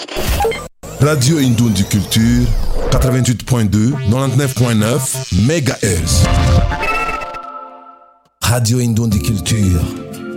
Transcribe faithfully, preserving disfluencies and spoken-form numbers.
Radio Indondi Culture, quatre-vingt-huit point deux, quatre-vingt-dix-neuf point neuf mégahertz. Radio Indondi Culture,